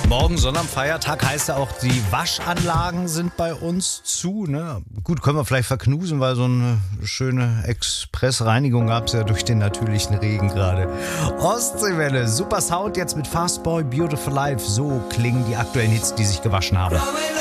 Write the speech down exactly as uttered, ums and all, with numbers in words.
Morgen, sondern am Feiertag, heißt ja auch, die Waschanlagen sind bei uns zu. Ne? Gut, können wir vielleicht verknusen, weil so eine schöne Expressreinigung gab es ja durch den natürlichen Regen gerade. Ostseewelle, super Sound jetzt mit Fastboy, Beautiful Life. So klingen die aktuellen Hits, die sich gewaschen haben.